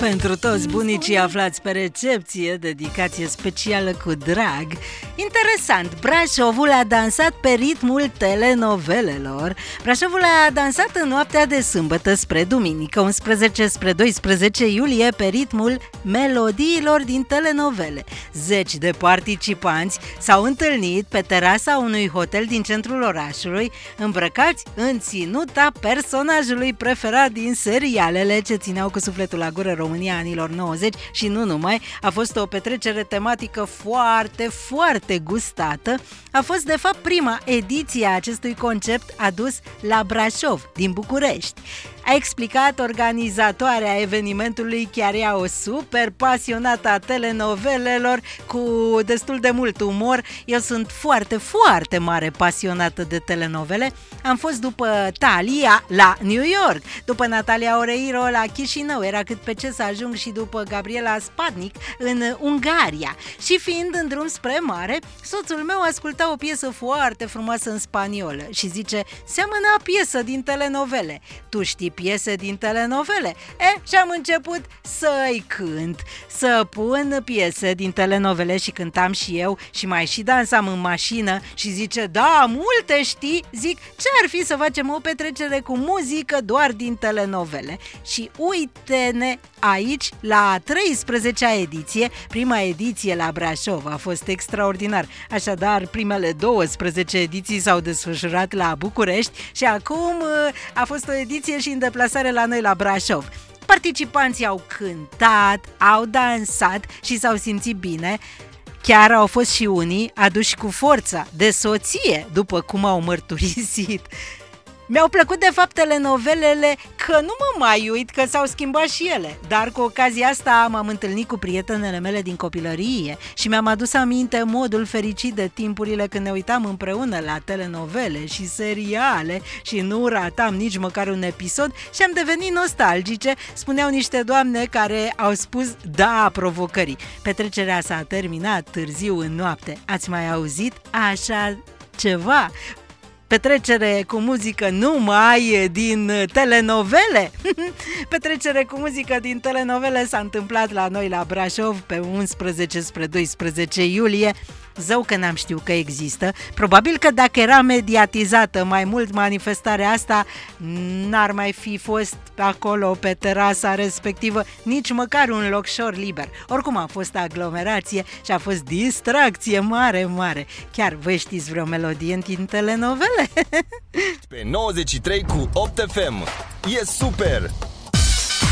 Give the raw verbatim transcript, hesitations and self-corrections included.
Pentru toți bunicii aflați pe recepție, dedicație specială cu drag. Interesant, Brașovul a dansat pe ritmul telenovelelor. Brașovul a dansat în noaptea de sâmbătă spre duminică, unsprezece spre doisprezece iulie, pe ritmul melodiilor din telenovele. Zeci de participanți s-au întâlnit pe terasa unui hotel din centrul orașului, îmbrăcați în ținuta personajului preferat din serialele ce țineau cu sufletul la gură România anilor nouăzeci și nu numai. A fost o petrecere tematică foarte, foarte gustată. A fost de fapt prima ediție a acestui concept adus la Brașov, din București. A explicat organizatoarea evenimentului, chiar ea o super pasionată a telenovelelor, cu destul de mult umor. Eu sunt foarte, foarte mare pasionată de telenovele. Am fost după Thalia la New York, după Natalia Oreiro la Chișinău, era cât pe ce să ajung și după Gabriela Spadnic în Ungaria. Și fiind în drum spre mare, soțul meu asculta o piesă foarte frumoasă în spaniolă și zice: seamănă a piesă din telenovele. Tu știi piese din telenovele? E, și am început să-i cânt, să pun piese din telenovele și cântam și eu și mai și dansam în mașină și zice: da, multe știi. Zic: ce ar fi să facem o petrecere cu muzică doar din telenovele? Și uite-ne aici la a treisprezecea ediție. Prima ediție la Brașov a fost extraordinar. Așadar, primele douăsprezece ediții s-au desfășurat la București și acum a fost o ediție și în deplasare la noi la Brașov. Participanții au cântat, au dansat și s-au simțit bine. Chiar au fost și unii aduși cu forța de soție, după cum au mărturisit. Mi-au plăcut de fapt telenovelele, că nu mă mai uit, că s-au schimbat și ele. Dar cu ocazia asta m-am întâlnit cu prietenele mele din copilărie și mi-am adus aminte modul fericit de timpurile când ne uitam împreună la telenovele și seriale și nu ratam nici măcar un episod și am devenit nostalgice, spuneau niște doamne care au spus da provocării. Petrecerea s-a terminat târziu în noapte. Ați mai auzit așa ceva? Petrecere cu muzică numai din telenovele? Petrecere cu muzică din telenovele s-a întâmplat la noi la Brașov pe unsprezece spre doisprezece iulie. Zău că n-am știut că există. Probabil că dacă era mediatizată mai mult manifestarea asta, n-ar mai fi fost acolo pe terasa respectivă nici măcar un locșor liber. Oricum a fost aglomerație și a fost distracție mare, mare. Chiar voi știți vreo melodie din telenovele? Pe nouăzeci și trei cu opt F M. E super!